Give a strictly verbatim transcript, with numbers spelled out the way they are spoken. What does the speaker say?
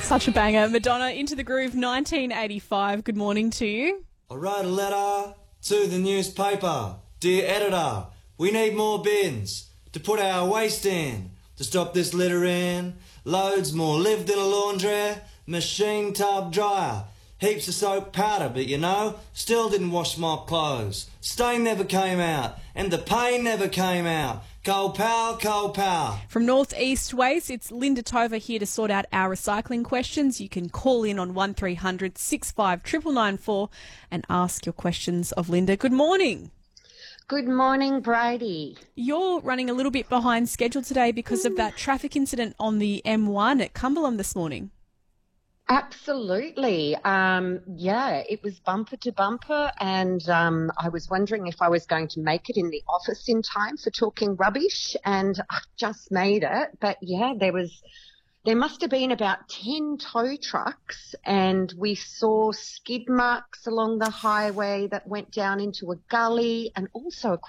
Such a banger. Madonna, Into the Groove, nineteen eighty-five. Good morning to you. I wrote a letter to the newspaper. Dear editor, we need more bins to put our waste in, to stop this littering. Loads more lived in a laundry, machine tub dryer. Heaps of soap powder, but you know, still didn't wash my clothes. Stain never came out, and the pain never came out. Coal power, coal power. From North East Waste, it's Linda Tova here to sort out our recycling questions. You can call in on one three hundred six five nine nine nine four and ask your questions of Linda. Good morning. Good morning, Brady. You're running a little bit behind schedule today because of that traffic incident on the M one at Cumberland this morning. Absolutely. Um, yeah, it was bumper to bumper, and um, I was wondering if I was going to make it in the office in time for talking rubbish, and I just made it. But yeah, there was, there must have been about ten tow trucks, and we saw skid marks along the highway that went down into a gully and also